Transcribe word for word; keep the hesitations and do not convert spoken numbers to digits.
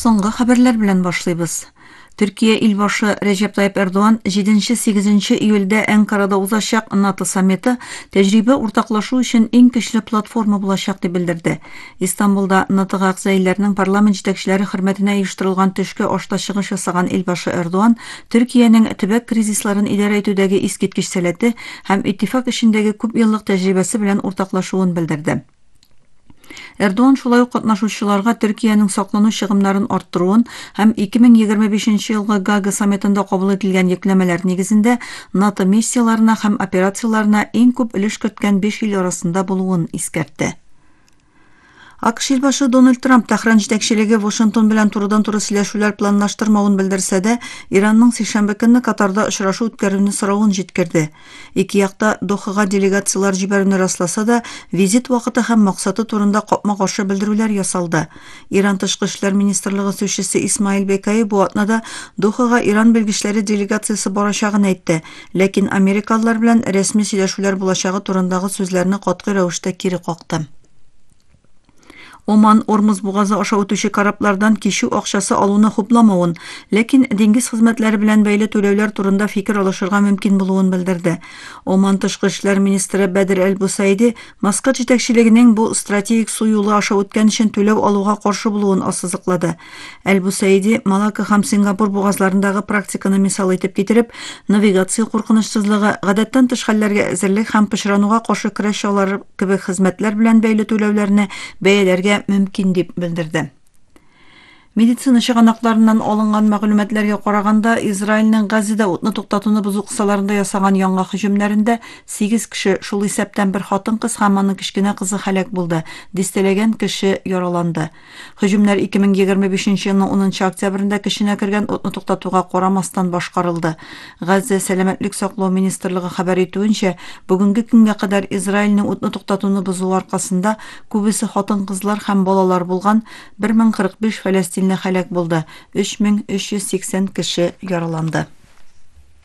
Соңгы хәбәрләр белән башлыйбыз. Төркия илбашы Рәҗәп Тайып Эрдоган җиденче-сигезенче июльдә Әнкарада узачак НАТО саммиты тәҗрибә уртаклашу өчен иң көчле платформа булачак дип белдерде. Истанбулда НАТОга әгъзаларының парламент җитәкчеләре хөрмәтенә оештырылган төшке ашта чыгыш ясаган илбашы Эрдоган Төркиянең төбәк кризисларын идарә итүдәге искиткеч сәләте һәм иттифак эшендәге күп еллык тәҗрибәсе белән уртаклашуын белдерде. Эрдоган шулай ук катнашучыларга Төркиянең саклану чыгымнарын арттыруын һәм ике мең егерме бишенче елгы Гага саммитында кабул ителгән йөкләмәләр нигезендә НАТО миссияларына һәм операцияларына иң күп өлеш керткән биш ил арасында булуын искәртте. АКШ илбашы Дональд Трамп Тәһран җитәкчелеге Вашингтон белән турыдан-туры сөйләшүләр планлаштырмавын белдерсә дә, Иранның сишәмбе көнне Катарда очрашу үткәрүне соравын җиткерде. Ике якта Дохага делегациялар җибәрүне расласа да, визит вакыты һәм максаты турында капма-каршы белдерүләр ясалды. Иран тышкы эшләр министрлыгы сүзчесе Исмаил Бекай бу атнада Дохага Иран белгечләре делегациясе барачагын әйтте, ләкин америкалылар белән рәсми сөйләшүләр булачагы турындагы сүзләрне катгый рәвештә кире какты. Оман Ормуз бугазы аша үтүче кораблардан кишү акчасы алуны хупламавын, ләкин диңгез хезмәтләре белән бәйле түләүләр турында фикер алышырга мөмкин булуын белдерде. Оман тышкы эшләр министры Бәдер Әл-Бусайди Москва җитәкчелегенең бу стратегик су юлы аша үткән өчен түләү алуга каршы булуын ассызыклады. Әл-Бусайди Малакка һәм Сингапур бугазларындагы практиканы мисал итеп китереп, навигация куркынычсызлыгы, гадәттән тыш хәлләргә әзерлек һәм пычрануга каршы көрәш чаралары кебек хезмәтләр белән бәйле түләүләрне бәяләргә мөмкин дип белдерде. Медицина чыганакларыннан алынган мәгълүматларга караганда, Израильнең Газада утны туктатуны бозу кысаларында ясаган яңа һөҗүмнәрендә сигез кеше, шул исәптән бер хатын-кыз һәм аның кечкенә кызы һәлак булды. Дистәләгән кеше яраланды. Һөҗүмнәр ике мең егерме бишенче елның унынчы октябрендә кешенә кергән утны туктатуга карамастан башкарылды. Газда сәламәтлек саклау министрлыгы хәбәр итүенчә, бүгенге көнгә кадәр Израильнең утны туктатуны бозу аркасында күбесе хатын-кызлар һәм балалар булган бер мең кырык биш фәләстинле һәлак булды. өч мең өч йөз сиксән кеше яраланды.